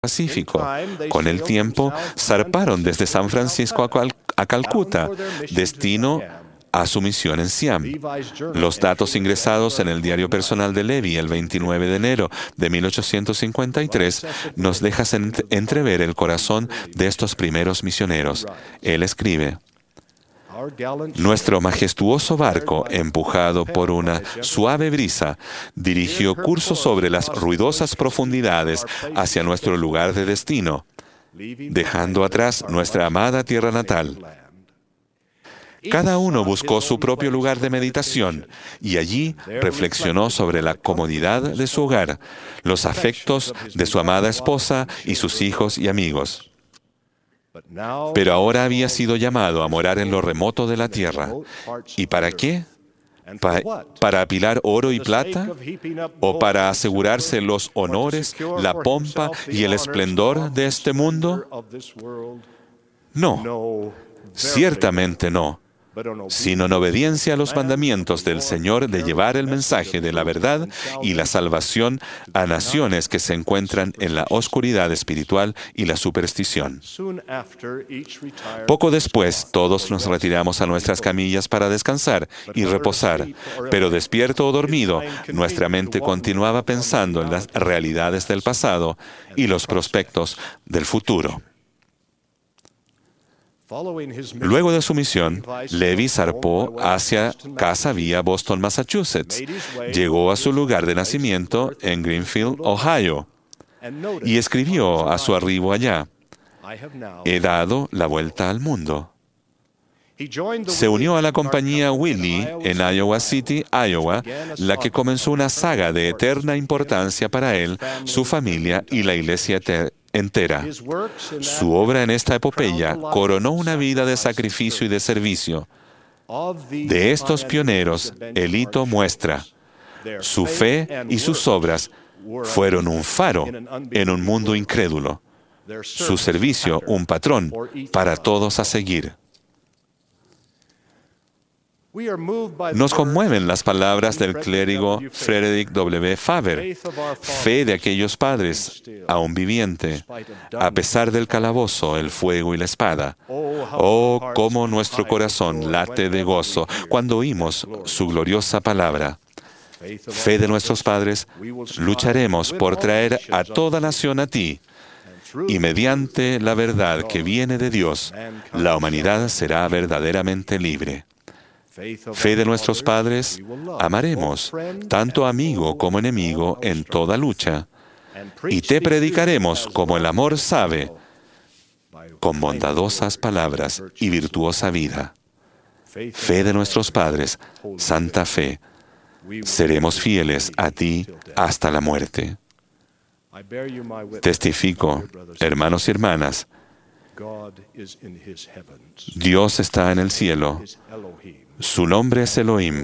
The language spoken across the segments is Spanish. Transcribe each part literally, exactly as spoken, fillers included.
Pacífico. Con el tiempo, zarparon desde San Francisco a, Cal- a Calcuta, destino a su misión en Siam. Los datos ingresados en el diario personal de Levi el veintinueve de enero de mil ochocientos cincuenta y tres nos dejan entrever el corazón de estos primeros misioneros. Él escribe: Nuestro majestuoso barco, empujado por una suave brisa, dirigió curso sobre las ruidosas profundidades hacia nuestro lugar de destino, dejando atrás nuestra amada tierra natal. Cada uno buscó su propio lugar de meditación y allí reflexionó sobre la comodidad de su hogar, los afectos de su amada esposa y sus hijos y amigos. Pero ahora había sido llamado a morar en lo remoto de la tierra. ¿Y para qué? Pa- ¿Para apilar oro y plata? ¿O para asegurarse los honores, la pompa y el esplendor de este mundo? No, ciertamente no, sino en obediencia a los mandamientos del Señor de llevar el mensaje de la verdad y la salvación a naciones que se encuentran en la oscuridad espiritual y la superstición. Poco después, todos nos retiramos a nuestras camillas para descansar y reposar, pero despierto o dormido, nuestra mente continuaba pensando en las realidades del pasado y los prospectos del futuro. Luego de su misión, Levi zarpó hacia Casa Vía, Boston, Massachusetts. Llegó a su lugar de nacimiento en Greenfield, Ohio, y escribió a su arribo allá: He dado la vuelta al mundo. Se unió a la compañía Willie en Iowa City, Iowa, la que comenzó una saga de eterna importancia para él, su familia y la iglesia eterna entera. Su obra en esta epopeya coronó una vida de sacrificio y de servicio. De estos pioneros, el hito muestra: su fe y sus obras fueron un faro en un mundo incrédulo. Su servicio, un patrón para todos a seguir. Nos conmueven las palabras del clérigo Frederick W. Faber: fe de aquellos padres, aún viviente, a pesar del calabozo, el fuego y la espada. Oh, cómo nuestro corazón late de gozo cuando oímos su gloriosa palabra. Fe de nuestros padres, lucharemos por traer a toda nación a ti, y mediante la verdad que viene de Dios, la humanidad será verdaderamente libre. Fe de nuestros padres, amaremos, tanto amigo como enemigo, en toda lucha, y te predicaremos como el amor sabe, con bondadosas palabras y virtuosa vida. Fe de nuestros padres, santa fe, seremos fieles a ti hasta la muerte. Testifico, hermanos y hermanas, Dios está en el cielo. Su nombre es Elohim,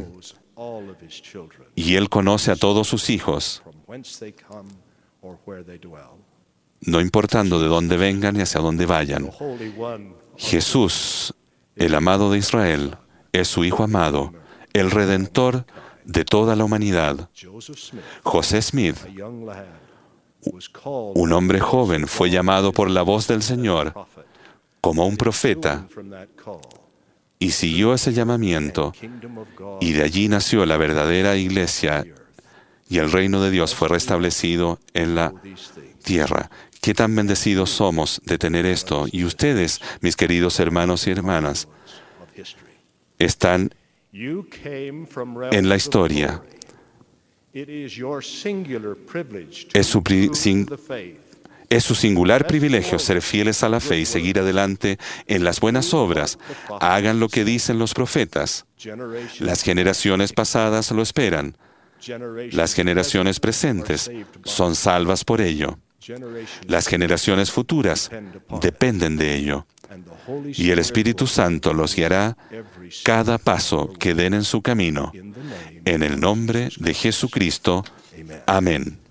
y Él conoce a todos sus hijos, no importando de dónde vengan y hacia dónde vayan. Jesús, el amado de Israel, es su Hijo amado, el Redentor de toda la humanidad. José Smith, un hombre joven, fue llamado por la voz del Señor como un profeta, y siguió ese llamamiento, y de allí nació la verdadera iglesia, y el reino de Dios fue restablecido en la tierra. Qué tan bendecidos somos de tener esto. Y ustedes, mis queridos hermanos y hermanas, están en la historia. Es su pri- sin- Es su singular privilegio ser fieles a la fe y seguir adelante en las buenas obras. Hagan lo que dicen los profetas. Las generaciones pasadas lo esperan. Las generaciones presentes son salvas por ello. Las generaciones futuras dependen de ello. Y el Espíritu Santo los guiará cada paso que den en su camino. En el nombre de Jesucristo. Amén.